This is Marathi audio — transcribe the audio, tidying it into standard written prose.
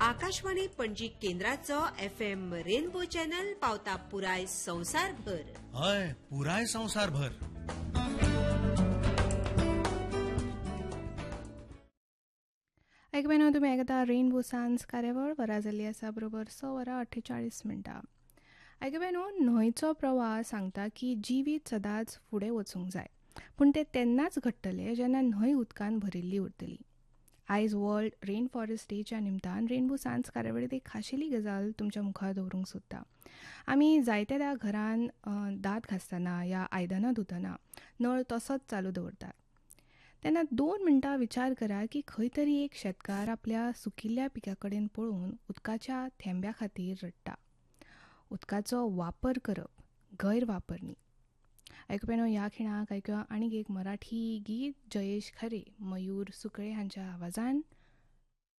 Akashvani Panaji केंद्राचो FM rainbow channel पावता पुराय संवसारभर. हय, पुराय संवसारभर. ऐकवेनो तुम्ही ऐकता रेनबो सांज कार्यावळ. वरां जाल्ली आसा बरोबर 6:48. ऐकवेनो, न्हंयचो प्रवाह सांगता की जिवीत सदांच फुडें वचूंक जाय, पूण तें तेन्नाच घडटलें जेन्ना न्हंय उदकान भरिल्ली उरतली. आयज वर्ल्ड रेन फॉरेस्ट डेच्या निमतान रेनबो सांज कार्यावळीत एक खाशेली गजाल तुमच्या मुखार दवरूंक सोदता. आमी जायत्या घरान दांत घासतना या आयदनां धुतना नळ तसोच चालू दवरतात. तेन्ना 2 मिनटां विचार करा की खंय तरी एक शेतकार आपल्या सुकिल्ल्या पिका कडेन पळोवन उदकाच्या थेंब्या खातीर रडटा. उदकाचो वापर करप, गैरवापर न्ही. ऐकपेनो, ह्या खिणाक ऐकूया आनीक एक मराठी गीत जयेश खरे, मयूर सुकळे हांच्या आवाजान.